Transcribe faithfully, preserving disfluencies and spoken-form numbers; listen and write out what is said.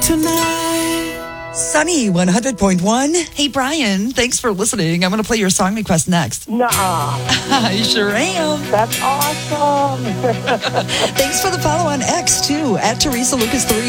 tonight. Sunny one hundred point one. Hey, Brian, thanks for listening. I'm going to play your song request next. Nuh-uh. I sure am. That's awesome. Thanks for the follow on X, too, at Teresa Lucas three.